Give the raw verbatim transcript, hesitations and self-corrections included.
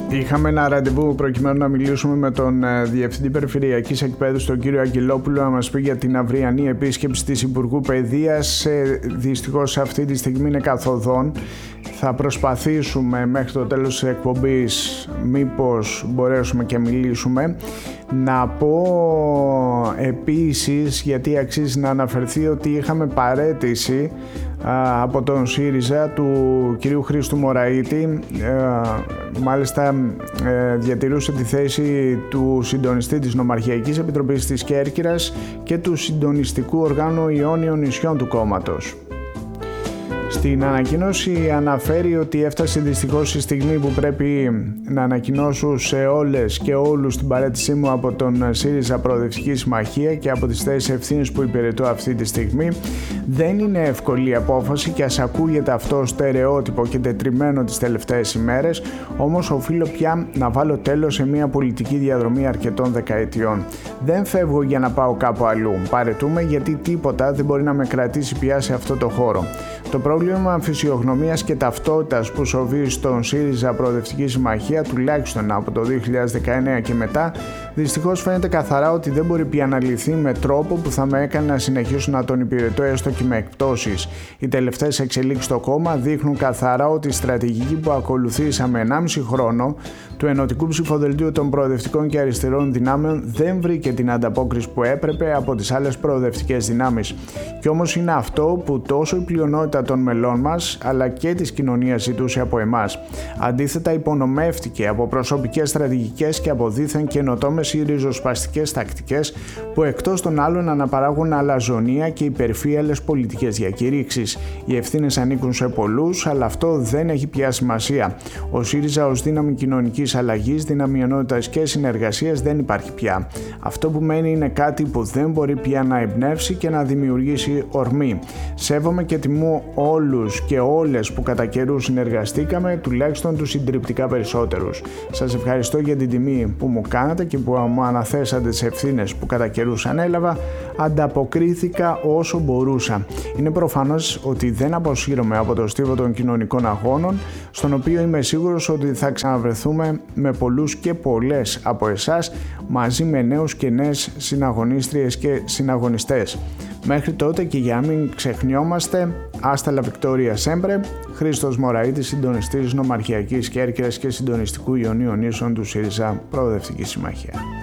Είχαμε ένα ραντεβού προκειμένου να μιλήσουμε με τον Διευθυντή Περιφερειακής Εκπαίδευσης, τον κύριο Αγγελόπουλο, να μας πει για την αυριανή επίσκεψη της Υπουργού Παιδείας. Δυστυχώς αυτή τη στιγμή είναι καθοδόν. Θα προσπαθήσουμε μέχρι το τέλος της εκπομπής, μήπως μπορέσουμε και μιλήσουμε. Να πω επίσης, γιατί αξίζει να αναφερθεί, ότι είχαμε παραίτηση α, από τον ΣΥΡΙΖΑ του κυρίου Χρήστου Μωραήτη. Α, μάλιστα ε, διατηρούσε τη θέση του συντονιστή της Νομαρχιακής Επιτροπής της Κέρκυρας και του συντονιστικού οργάνου Ιόνιων Νησιών του κόμματος. Στην ανακοίνωση αναφέρει ότι έφτασε δυστυχώς η στιγμή που πρέπει να ανακοινώσω σε όλες και όλους την παραίτησή μου από τον ΣΥΡΙΖΑ Προοδευτική Συμμαχία και από τις θέσεις ευθύνης που υπηρετώ αυτή τη στιγμή. Δεν είναι εύκολη απόφαση και ας ακούγεται αυτό στερεότυπο και τετριμένο τις τελευταίες ημέρες, όμως οφείλω πια να βάλω τέλος σε μια πολιτική διαδρομή αρκετών δεκαετιών. Δεν φεύγω για να πάω κάπου αλλού. Παραιτούμε γιατί τίποτα δεν μπορεί να με κρατήσει πια σε αυτό το χώρο. Το πρόβλημα φυσιογνωμίας και ταυτότητας που σοβεί στον ΣΥΡΙΖΑ Προοδευτική Συμμαχία, τουλάχιστον από το δύο χιλιάδες δεκαεννέα και μετά, δυστυχώς φαίνεται καθαρά ότι δεν μπορεί πια να λυθεί με τρόπο που θα με έκανε να συνεχίσω να τον υπηρετώ έστω και με εκπτώσεις. Οι τελευταίες εξελίξεις στο κόμμα δείχνουν καθαρά ότι η στρατηγική που ακολουθήσαμε ενάμιση χρόνο του ενωτικού ψηφοδελτίου των προοδευτικών και αριστερών δυνάμεων δεν βρήκε την ανταπόκριση που έπρεπε από τις άλλες προοδευτικές δυνάμεις. Κι όμως είναι αυτό που τόσο η πλειονότητα των μελών μας αλλά και της κοινωνίας ζητούσε από εμάς. Αντίθετα, υπονομεύτηκε από προσωπικές στρατηγικές και από δίθεν καινοτόμες ή ριζοσπαστικές τακτικές που εκτός των άλλων αναπαράγουν αλαζονία και υπερφύαλες πολιτικές διακηρύξεις. Οι ευθύνες ανήκουν σε πολλούς, αλλά αυτό δεν έχει πια σημασία. Ο ΣΥΡΙΖΑ ως δύναμη κοινωνικής αλλαγής, δύναμη ενότητας και συνεργασίας δεν υπάρχει πια. Αυτό που μένει είναι κάτι που δεν μπορεί πια να εμπνεύσει και να δημιουργήσει ορμή. Σέβομαι και τιμώ όλους και όλες που κατά καιρούς συνεργαστήκαμε, τουλάχιστον τους συντριπτικά περισσότερους. Σας ευχαριστώ για την τιμή που μου κάνατε και που μου αναθέσατε τις ευθύνες που κατά καιρούς ανέλαβα. Ανταποκρίθηκα όσο μπορούσα. Είναι προφανώς ότι δεν αποσύρωμαι από το στίβο των κοινωνικών αγώνων, στον οποίο είμαι σίγουρος ότι θα ξαναβρεθούμε με πολλούς και πολλές από εσάς, μαζί με νέους και νέες συναγωνίστριες και συναγωνιστές. Μέχρι τότε και για να μην ξεχνιόμαστε, Άστα λα Βικτόρια Σέμπρε, Χρήστος Μωραήτης, συντονιστής Νομαρχιακής Κέρκυρας και συντονιστικού Ιωνίων Νήσων του ΣΥΡΙΖΑ Προοδευτική Συμμαχία.